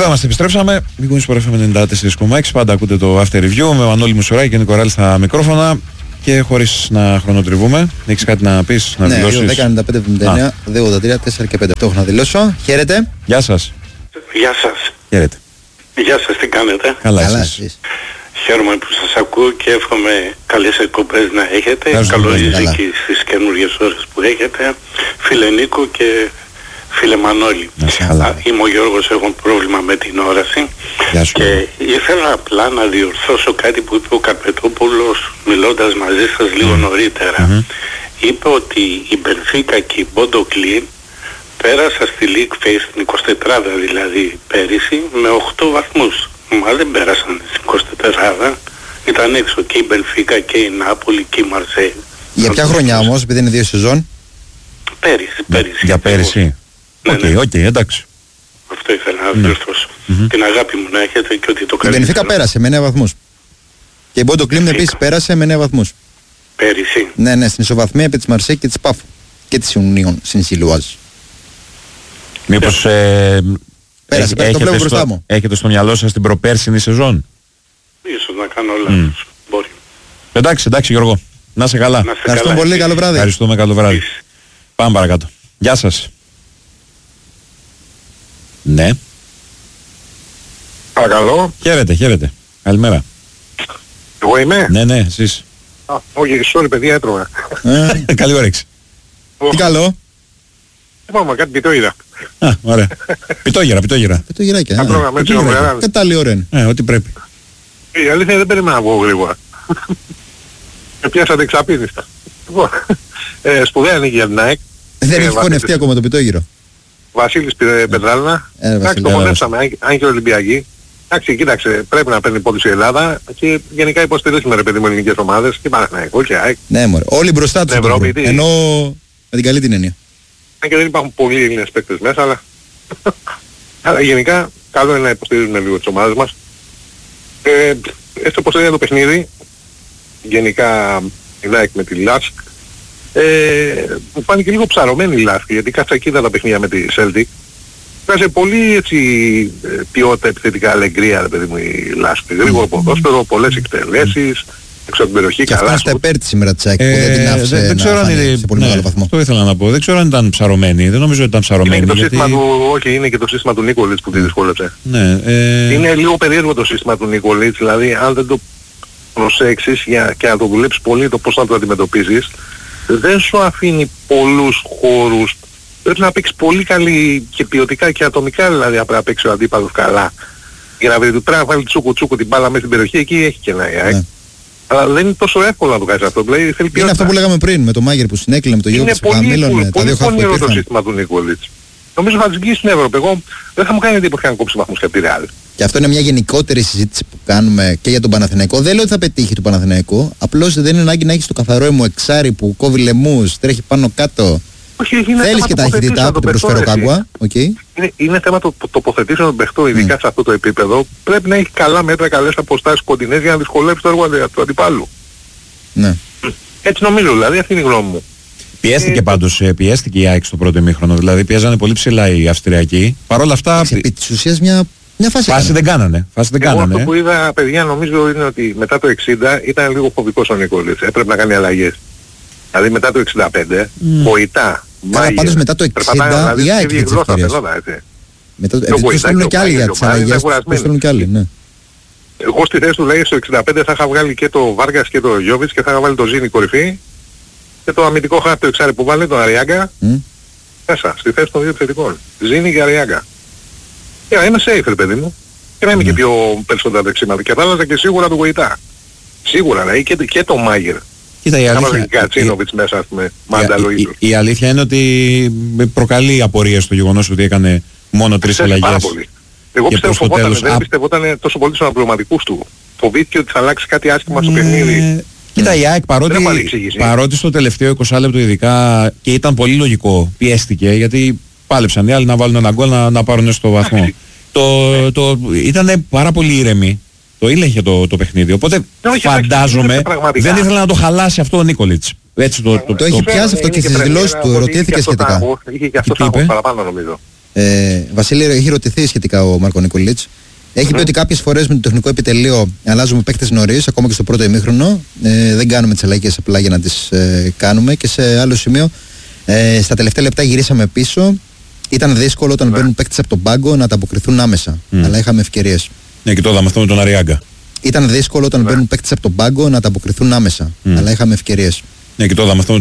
Εδώ είμαστε, επιστρέψαμε. Μήκονης Sport FM 94,6. Πάντα ακούτε το After Review με Μανώλη Μουσουράκη και Νίκο Ράλη στα μικρόφωνα. Και χωρίς να χρονοτριβούμε, έχεις κάτι να πεις, να δηλώσεις? Ναι, 10-95-79, 2-83, 4 και 5. Το έχω να δηλώσω. Χαίρετε. Γεια σας. Γεια σας. Χαίρετε. Γεια σας, τι κάνετε? Καλά εσείς? Χαίρομαι που σας ακούω και εύχομαι καλές εκπομπές να έχετε. Καλό ριζίκι στις καινούργιες ώρες που έχετε. Φίλε Νίκο και φίλε Μανώλη. Είμαι ο Γιώργος, έχω πρόβλημα με την όραση. Και ήθελα απλά να διορθώσω κάτι που είπε ο Καρπετόπουλος μιλώντας μαζί σας λίγο νωρίτερα. Είπε ότι η Μπενφίκα και η Μπόντο Κλίν πέρασα στη League Phase στην 24 δηλαδή πέρυσι με 8 βαθμούς. Μα δεν πέρασαν στην 24, ήταν έξω και η Μπενφίκα και η Νάπολη και η Μαρσέη. Για ποια χρονιά όμως, επειδή είναι 2 σεζόν? Πέρυσι. Για πέρυσι. Οκ, εντάξει. Αυτό ήθελα να διορθώσω. Την αγάπη μου να έχετε και ότι το καλύτερο. Η Μπενφίκα πέρασε με 9 βαθμούς. Και η Μπόντο Κλίν επίσης πέρασε με 9 βαθμούς. Πέρυσι. Ναι, στην ισοβαθμία επί της Μαρσέη και της Πάφου. Και της Ιουνίων Σινσιλουάζ. Μήπως πέρασε, το βλέπω μπροστά μου. Έχετε στο μυαλό σας την προπέρσινη σεζόν? Ίσως να κάνω λάθος. Μπορεί. Εντάξει Γιώργο. Να είσαι καλά. Ευχαριστούμε πολύ, καλό βράδυ. Ευχαριστούμε, καλό βράδυ. Πάμε παρακάτω. Γεια σας. Ναι. Παρακαλώ. Χαίρετε. Καλημέρα. Εγώ είμαι. Ναι, εσείς. Όχι, sorry παιδιά, έτρωγα. Καλή όρεξη. Τι καλό. Είπαμε κάτι πιτόγυρα. Ωραία. Πιτόγυρα. Πιτόγυράκια. Ωραία. Κατάλληλη ώρα είναι. Ό,τι πρέπει. Η αλήθεια δεν περίμενα να βγω γρήγορα. Με πιάσατε εξαπίνιστα. Σπουδαία νίκη για την ΑΕΚ. Δεν έχει χωνευτεί ακόμα το πιτόγυρο. Βασίλης Πετράλνα. Εντάξει, το χωνεύσαμε, αν και Ολυμπιακή. Εντάξει, κοίταξε, πρέπει να παίρνει πόντους η Ελλάδα και γενικά υποστηρίζουμε ρε παιδί μου ελληνικές ομάδες και Παναθηναϊκό και ΑΕΚ. Ναι μωρέ, όλοι μπροστά τους ενώ με την καλή την έννοια. Αν και δεν υπάρχουν πολλοί Έλληνες παίκτες μέσα, αλλά γενικά καλό είναι να υποστηρίζουμε λίγο τις ομάδες μας. Έτσι όπως έγινε το παιχνίδι, γενικά η ΑΕΚ με τη Λάσκ, μου φάνηκε λίγο ψαρωμένη η Λάσκ, γιατί κάτσα εκεί είδα τα παιχνίδια με τη Celtic. Βγάζει πολύ έτσι ποιότητα επιθετικά αλεγκρία, ρε παιδί μου, η Λάσκ. Γρήγορο ποδόσφαιρο, πολλές εκτελέσεις, έξω από την περιοχή, και αυτά στα υπέρ της σήμερα της ΑΕΚ που δεν την άφησε να φανεί σε πολύ μεγάλο βαθμό. Αυτό ήθελα να πω. Δεν ξέρω αν ήταν ψαρωμένη. Δεν νομίζω ότι ήταν ψαρωμένη. Είναι και το σύστημα του Νίκολιτς που τη δυσκόλεψε. Ναι, είναι λίγο περίεργο το σύστημα του Νίκολιτς, δηλαδή αν δεν το προσέξεις και να το δουλέψεις πολύ το πώς να το αντιμετωπίζεις, δεν σου αφήνει πολλούς χώρους. Πρέπει να παίξεις πολύ καλή και ποιοτικά και ατομικά, δηλαδή πρέπει να παίξει ο αντίπαλος καλά. Για να βρει, πρέπει να βάλει τσούκου την μπάλα μέσα στην περιοχή, εκεί έχει και ένα ΑΕΚ. Αλλά δεν είναι τόσο εύκολο να το κάνεις αυτό. Δηλαδή, θέλει είναι αυτό που λέγαμε πριν με το Μάγερ που συνέκλεινε με το Γιώργο Χαμήλων, τα δύο χάρη που το σύστημα του Νίκολιτς. Νομίζω θα τις βγει στην Ευρώπη. Εγώ δεν θα μου κάνει εντύπωση να κόψει βαθμούς και από τη Ρεάλ. Και αυτό είναι μια γενικότερη συζήτηση που κάνουμε και για τον Παναθηναϊκό. Δεν λέω ότι θα πετύχει το Παναθηναϊκό. Απλώς δεν είναι ανάγκη να έχεις το καθαρό μου εξάρι που κόβει λαιμούς, τρέχει πάνω κάτω. Θέλεις και ταχύτητα που την προσφέρει ο Κάγκουα. Είναι θέμα το τοποθετήσεων των παιχτών, ειδικά σε αυτό το επίπεδο. Πρέπει να έχει καλά μέτρα, καλές αποστάσεις κοντινές για να δυσκολεύσει το έργο του αντιπάλου. Ναι. Έτσι νομίζω, δηλαδή αυτή είναι η γνώμη μου. Πιέστηκε πάντως, πιέστηκε η ΑΕΚ στο πρώτο ημίχρονο, δηλαδή πιέζανε πολύ ψηλά οι Αυστριακοί. Παρ' όλα αυτά. Επί της ουσίας μια φάση δεν κάνανε. Εγώ αυτό που είδα, παιδιά, νομίζω είναι ότι μετά το 60 ήταν λίγο φοβικός ο Νικόλης. Έπρεπε να κάνει αλλαγές. Δηλαδή μετά το 65, βοητά. Καλά, πάντως μετά το 60 η ΑΕΚ είχε τις ευκαιρίες. Τους στέλνουν και άλλοι για τις αλλαγές, τους στέλνουν και άλλοι, ναι. Εγώ στη θέση του λέει στο 65 θα είχα βγάλει και το Βάργας και το Γιώβιτς και θα είχα βάλει το Ζήνη κορυφή και το αμυντικό χάρτη εξάρι που βάλει, τον Αριάγκα, μέσα, στη θέση των δύο επιθετικών. Ζήνη και Αριάγκα. Για να είμαι safe, ρε παιδί μου. Και να είμαι και πιο περισσότερα δεξίματα. Και θα άλλαζα και σίγουρα το βοητά. Σίγουρα, ναι, και το Μάγερ. Κοίτα, η αλήθεια είναι ότι προκαλεί απορίες το γεγονός ότι έκανε μόνο 3 αλλαγές. Εγώ πιστεύω δεν πιστεύω τόσο πολύ στους αναπληρωματικούς του. Φοβήθηκε ότι θα αλλάξει κάτι άσχημα στο παιχνίδι. Κοίτα, η ΑΕΚ παρότι στο τελευταίο 20 λεπτό ειδικά και ήταν πολύ λογικό, πιέστηκε γιατί πάλεψαν οι άλλοι να βάλουν ένα γκολ να πάρουν στο βαθμό. Ήταν πάρα πολύ ήρεμοι. Το ήλεγχε το παιχνίδι. Οπότε φαντάζομαι δεν ήθελε να το χαλάσει αυτό ο Νίκολιτς. Το έχει πιάσει αυτό και στις δηλώσεις του, ερωτήθηκε σχετικά. Είχε και αυτός άγχος παραπάνω νομίζω. Βασίλη, έχει ρωτηθεί σχετικά ο Μάρκο Νικολίτς. Έχει πει ότι κάποιες φορές με το τεχνικό επιτελείο αλλάζουμε παίκτες νωρίς, ακόμα και στο πρώτο ημίχρονο. Δεν κάνουμε τις αλλαγές απλά για να τις κάνουμε. Και σε άλλο σημείο, στα τελευταία λεπτά γυρίσαμε πίσω. Ήταν δύσκολο όταν μπαίνουν παίκτες από τον πάγκο να ανταποκριθούν άμεσα. Αλλά είχαμε ευκαιρίες. Ναι, και το είδαμε αυτό με τον Αριάγκα. Ήταν δύσκολο όταν μπαίνουν παίκτες από τον πάγκο να ανταποκριθούν άμεσα. Αλλά είχαμε ευκαιρίες. Ναι, και το είδαμε αυτό